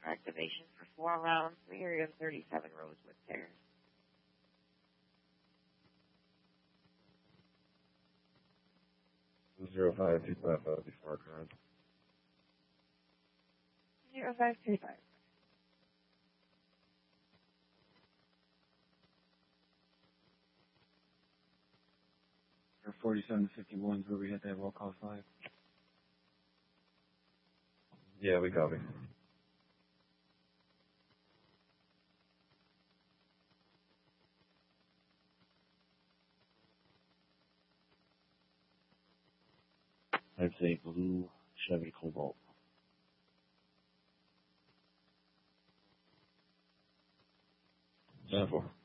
for activation for 4 rounds. The area of 37 Rosewood Terrace. Zero 0525 before current. 0535. For 47 to 51 is where we hit that roll call 5. Yeah, we copy. I'd say blue Chevy Cobalt. Stand for.